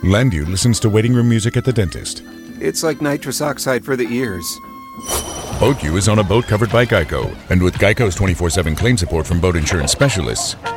Landu listens to waiting room music at the dentist. It's like nitrous oxide for the ears. BoatU is on a boat covered by Geico. And with Geico's 24/7 claim support from boat insurance specialists,